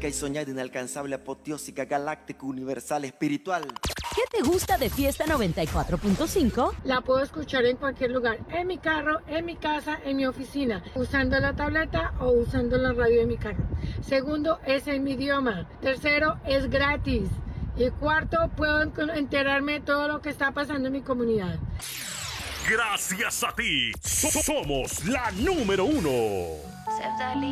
única y soñada, inalcanzable, apoteósica, galáctica, universal, espiritual. ¿Qué te gusta de Fiesta 94.5? La puedo escuchar en cualquier lugar, en mi carro, en mi casa, en mi oficina, usando la tableta o usando la radio de mi carro. Segundo, es en mi idioma. Tercero, es gratis. Y cuarto, puedo enterarme de todo lo que está pasando en mi comunidad. Gracias a ti, somos la número 1.